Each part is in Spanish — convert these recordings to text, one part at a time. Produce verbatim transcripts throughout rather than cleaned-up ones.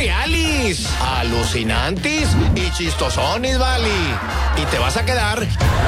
reales, alucinantes y chistosones, vale. Y te vas a quedar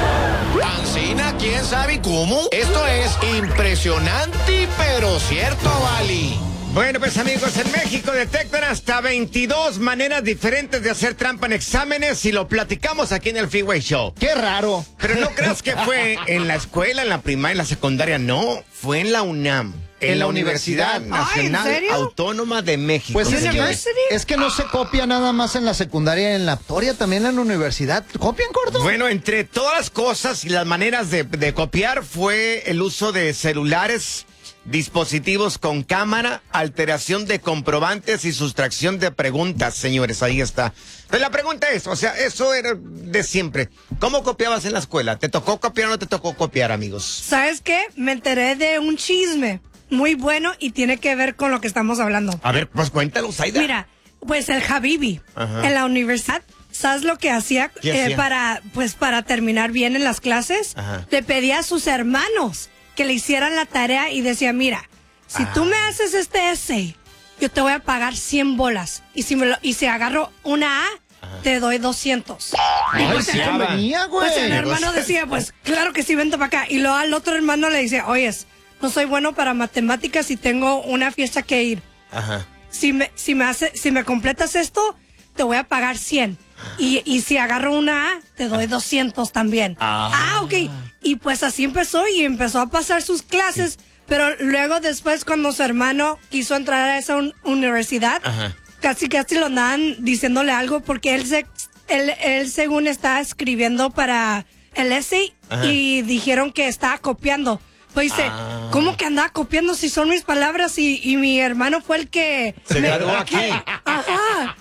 ancina, quién sabe cómo. Esto es impresionante, pero cierto, vale. Bueno, pues amigos, en México detectan hasta veintidós maneras diferentes de hacer trampa en exámenes y lo platicamos aquí en el Freeway Show. ¡Qué raro! Pero no creas que fue en la escuela, en la primaria, en la secundaria, no. Fue en la UNAM. En, en la Universidad Nacional Ay, ¿en Autónoma de México. Pues es que, University? es que no se copia nada más en la secundaria y en la preparatoria, también en la universidad. ¿Copian, gordo? Bueno, entre todas las cosas y las maneras de, de copiar fue el uso de celulares, dispositivos con cámara, alteración de comprobantes y sustracción de preguntas, señores, ahí está. Pero la pregunta es, o sea, eso era de siempre. ¿Cómo copiabas en la escuela? ¿Te tocó copiar o no te tocó copiar, amigos? ¿Sabes qué? Me enteré de un chisme muy bueno y tiene que ver con lo que estamos hablando. A ver, pues cuéntalo, Zaida. Mira, pues el Habibi, Ajá. en la universidad, ¿sabes lo que hacía, ¿Qué eh, hacía? para, pues, para terminar bien en las clases? Ajá. Le pedía a sus hermanos que le hicieran la tarea y decía, mira, si Ah. tú me haces este essay, yo te voy a pagar cien bolas. Y si, me lo, y si agarro una A, Ajá. te doy doscientos. Ay, y pues, sí el, convenía, güey. pues el hermano decía, pues claro que sí, vente para acá. Y luego al otro hermano le dice, oyes, no soy bueno para matemáticas y tengo una fiesta que ir. Ajá. Si me, si me hace, si me completas esto, te voy a pagar cien. Y, y si agarro una A, te doy doscientos también. Ah. ah, ok. Y pues así empezó y empezó a pasar sus clases. Sí. Pero luego después cuando su hermano quiso entrar a esa un, universidad, Ajá. casi casi lo andaban diciéndole algo porque él, se, él, él según estaba escribiendo para el essay Ajá. y dijeron que estaba copiando. Pues dice, ah. ¿cómo que andaba copiando si son mis palabras y, y mi hermano fue el que... Se me, graduó aquí. Ajá.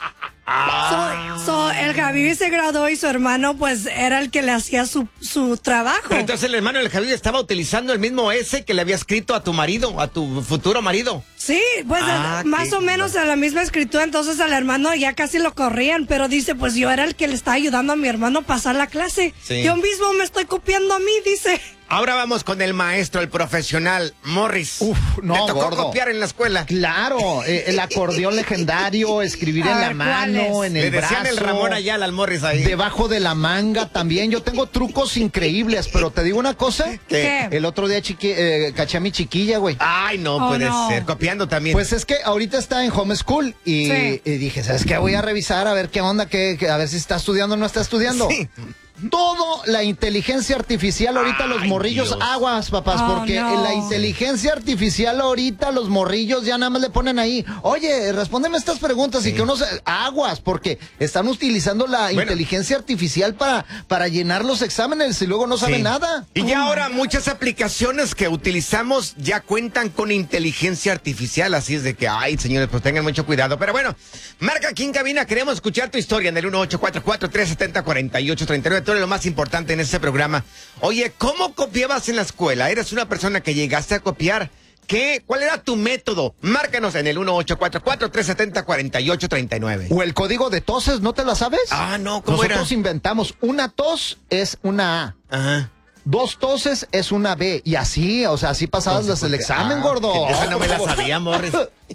Ah. So, so, el Javi se graduó y su hermano pues era el que le hacía su, su trabajo. Pero entonces el hermano del Javi estaba utilizando el mismo ese que le había escrito a tu marido, a tu futuro marido. Sí, pues ah, el, más o menos a la misma escritura, entonces al hermano ya casi lo corrían, pero dice, pues yo era el que le estaba ayudando a mi hermano a pasar la clase. Sí. Yo mismo me estoy copiando a mí, dice. Ahora vamos con el maestro, el profesional, Morris. Uf, no, ¿Te tocó gordo. copiar en la escuela? Claro, eh, el acordeón legendario, escribir a en ver, la mano, en el Le decían brazo. el Ramón Ayala al Morris ahí. Debajo de la manga también. Yo tengo trucos increíbles, pero te digo una cosa. ¿Qué? El otro día chiqui, eh, caché a mi chiquilla, güey. Ay, no oh, puede no. ser. Copiando también. Pues es que ahorita está en homeschool y, sí. y dije, ¿sabes qué? Voy a revisar a ver qué onda, qué, qué, a ver si está estudiando o no está estudiando. Sí. Todo la inteligencia artificial ahorita, Ay, los morrillos, Dios. aguas, papás, Oh, porque no. la inteligencia artificial ahorita, los morrillos ya nada más le ponen ahí, oye, respóndeme estas preguntas sí. y que uno se, aguas, porque están utilizando la bueno. inteligencia artificial para, para llenar los exámenes y luego no saben sí. nada. Y ya oh, ahora muchas aplicaciones que utilizamos ya cuentan con inteligencia artificial, así es de que, ay, señores, pues tengan mucho cuidado. Pero bueno, marca aquí en cabina, queremos escuchar tu historia en el uno ocho cuatro cuatro, tres siete cero, cuatro ocho tres nueve. Lo más importante en este programa. Oye, ¿cómo copiabas en la escuela? ¿Eres una persona que llegaste a copiar? ¿Qué? ¿Cuál era tu método? Márcanos en el uno ocho cuatro cuatro, tres siete cero, cuatro ocho tres nueve. O el código de toses, ¿no te la sabes? Ah, no, ¿cómo Nosotros era? inventamos, una tos es una A. Ajá. Dos toses es una B. Y así, o sea, así pasabas Entonces, el examen, ah, gordo. Esa no me la sabía, Morris.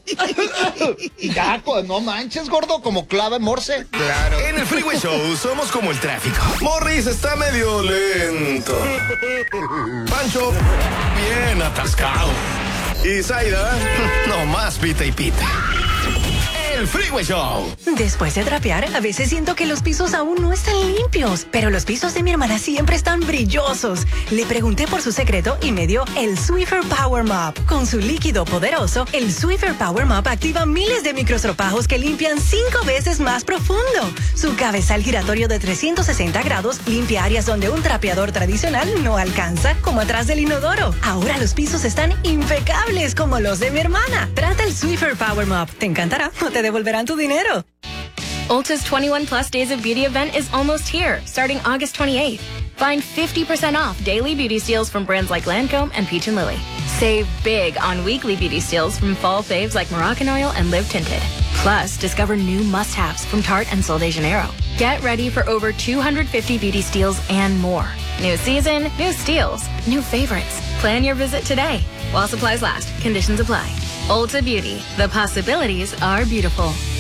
Ya, no manches, gordo, como clave morse. Claro. En el Freeway Show somos como el tráfico. Morris está medio lento. Pancho, bien atascado. Y Zaida, nomás pita y pita. El Freeway Show. Después de trapear, a veces siento que los pisos aún no están limpios, pero los pisos de mi hermana siempre están brillosos. Le pregunté por su secreto y me dio el Swiffer Power Mop. Con su líquido poderoso, el Swiffer Power Mop activa miles de microstropajos que limpian cinco veces más profundo. Su cabezal giratorio de trescientos sesenta grados limpia áreas donde un trapeador tradicional no alcanza, como atrás del inodoro. Ahora los pisos están impecables como los de mi hermana. Trata el Swiffer Power Mop. Te encantará o te devolverán tu dinero. Ulta's twenty-one plus days of beauty event is almost here, starting August twenty-eighth. Find fifty percent off daily beauty steals from brands like Lancome and Peach and Lily. Save big on weekly beauty steals from fall faves like Moroccan Oil and Live Tinted. Plus, discover new must-haves from Tarte and Sol de Janeiro. Get ready for over two hundred fifty beauty steals and more. New season, new steals, new favorites. Plan your visit today. While supplies last, conditions apply. Ulta Beauty. The possibilities are beautiful.